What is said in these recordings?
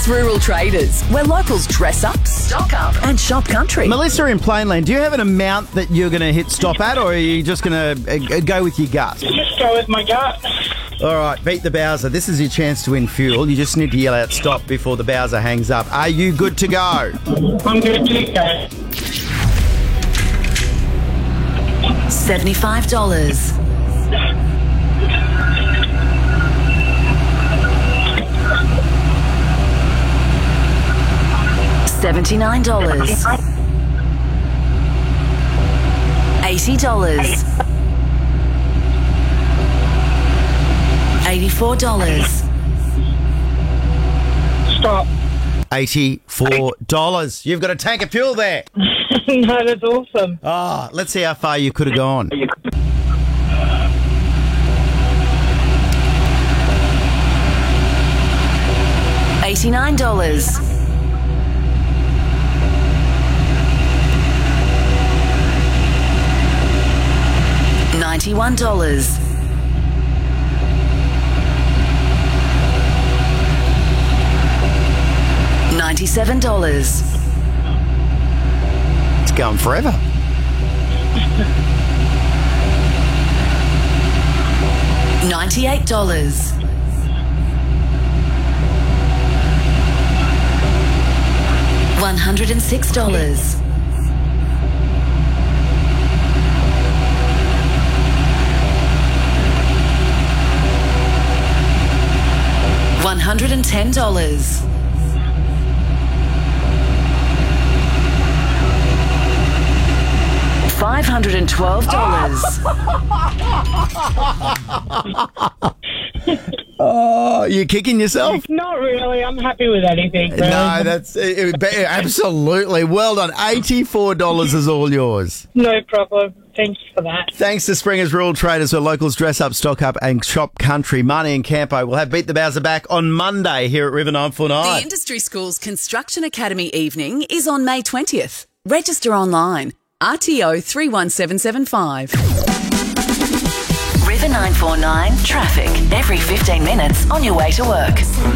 Business Rural Traders, where locals dress up, stock up and shop country. Melissa in Plainland, do you have an amount that you're going to hit stop at, or are you just going to go with your gut? Just go with my gut. All right, beat the Bowser. This is your chance to win fuel. You just need to yell out stop before the Bowser hangs up. Are you good to go? I'm good to go. $75. $79. $80. $84. Stop. $84. You've got a tank of fuel there. No, that's awesome. Oh, let's see how far you could have gone. $89. $91. $97. It's going forever. $98. $106. $110. $512. Oh, you're kicking yourself? Not really. I'm happy with anything. Bro. No, that's absolutely. Well done. $84 is all yours. No problem. Thanks for that. Thanks to Springer's Rural Traders, where locals dress up, stock up and shop country. Marnie and Campo will have Beat the Bowser back on Monday here at River 949. The Industry Schools Construction Academy evening is on May 20th. Register online. RTO 31775. River 949 traffic every 15 minutes on your way to work.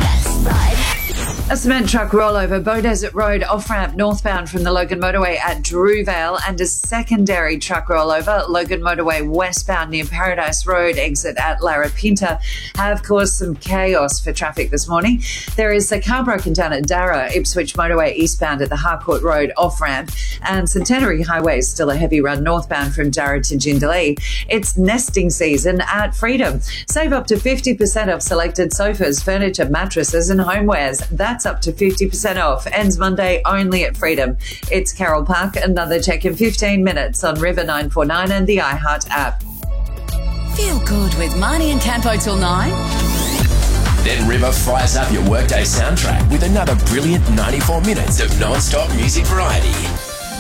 A cement truck rollover, Beaudesert Road off-ramp northbound from the Logan Motorway at Drewvale, and a secondary truck rollover, Logan Motorway westbound near Paradise Road exit at Larapinta, have caused some chaos for traffic this morning. There is a car broken down at Darra, Ipswich Motorway eastbound at the Harcourt Road off-ramp, and Centenary Highway is still a heavy run northbound from Darra to Jindalee. It's nesting season at Freedom. Save up to 50% off selected sofas, furniture, mattresses and homewares. That's up to 50% off. Ends Monday only at Freedom. It's Carol Park. Another check in 15 minutes on River 949 and the iHeart app. Feel good with Marnie and Campo till 9. Then River fires up your workday soundtrack with another brilliant 94 minutes of non-stop music variety.